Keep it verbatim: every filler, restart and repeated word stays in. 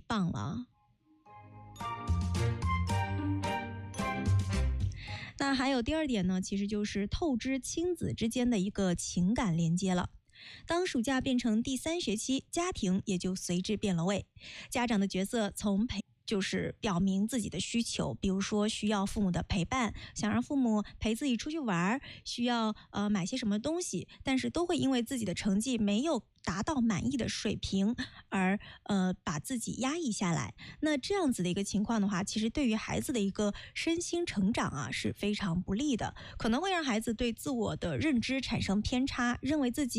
棒了。那还有第二点呢，其实就是透支亲子之间的一个情感连接了。当暑假变成第三学期，家庭也就随之变了味。家长的角色从陪就是表明自己的需求，比如说需要父母的陪伴，想让父母陪自己出去玩，需要呃买些什么东西，但是都会因为自己的成绩没有达到满意的水平而呃把自己压抑下来。那这样子的一个情况的话，其实对于孩子的一个身心成长啊是非常不利的，可能会让孩子对自我的认知产生偏差，认为自己